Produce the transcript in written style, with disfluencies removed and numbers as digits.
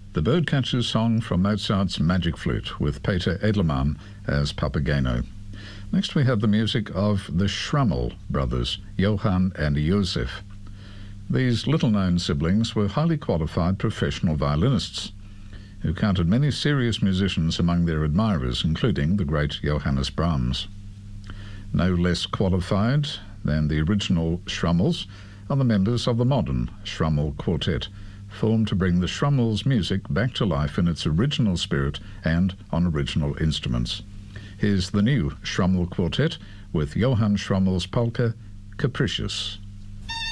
the Birdcatcher's song from Mozart's Magic Flute with Peter Edelman as Papageno. Next we have the music of the Schrammel brothers, Johann and Josef. These little-known siblings were highly qualified professional violinists who counted many serious musicians among their admirers, including the great Johannes Brahms. No less qualified than the original Schrammels are the members of the modern Schrammel Quartet, formed to bring the Schrammels' music back to life in its original spirit and on original instruments. Here's the new Schrammel Quartet with Johann Schrammel's polka, Capricious.